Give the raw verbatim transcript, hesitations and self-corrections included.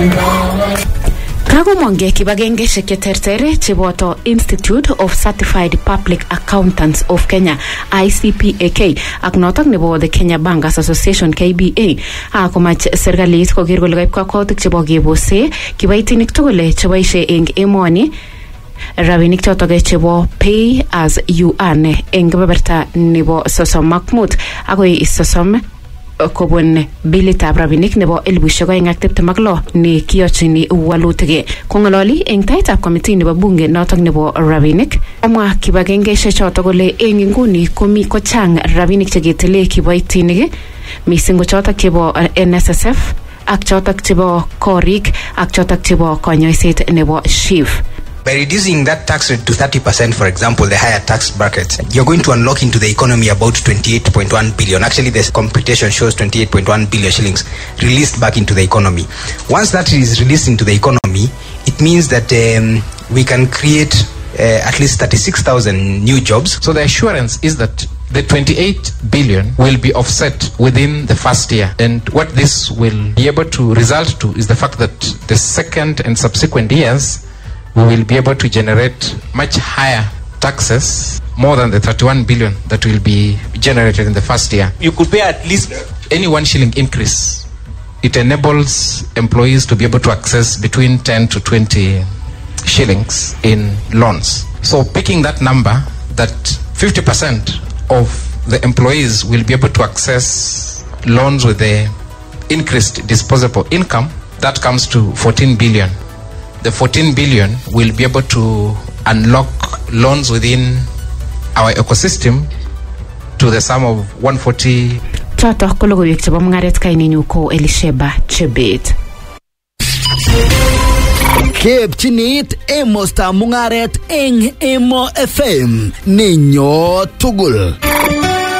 Kakomonge kibagengeshek cheterter cheboto Institute of Certified Public Accountants of Kenya I C P A K ak notok nebo the Kenya Bankers Association K B A akomach serikalit koker kole kaib kakwautiik chebo kebose kibaitinik tugul cheboishe eng emoni rabinik chotok chebo pay as you earn eng kebeberta nebo sosom ak mut agoi sosom kobun bilitab rabinik nebo elibushek oeng ak tiptem ak lo ne kiyochini walutik kongololi eng taitab komiti nebo bunge notok nebo rabinik amwa kibagengeishek chotok kole eng nguni komi kochang rabinik cheketile kiboitinik mising ko chotok chebo N S S F ak chotok chebo korik ak chotok chebo konyoiset nebo S H I F. By reducing that tax rate to thirty percent, for example, the higher tax bracket, you're going to unlock into the economy about twenty-eight point one billion. Actually, this computation shows twenty-eight point one billion shillings released back into the economy. Once that is released into the economy, it means that um, we can create uh, at least thirty-six thousand new jobs. So the assurance is that the twenty-eight billion will be offset within the first year. And what this will be able to result to is the fact that the second and subsequent years, we will be able to generate much higher taxes, more than the thirty-one billion that will be generated in the first year. You could pay at least any one shilling increase. It enables employees to be able to access between ten to twenty shillings in loans. So picking that number, that fifty percent of the employees will be able to access loans with the increased disposable income, that comes to fourteen billion. The fourteen billion will be able to unlock loans within our ecosystem to the sum of one hundred forty. Choto ko logoiwek chebo mungaret kaininyu ko Elisheba Chebet. Kepchinit emosta mungaret eng Emo F M ninyo tugul.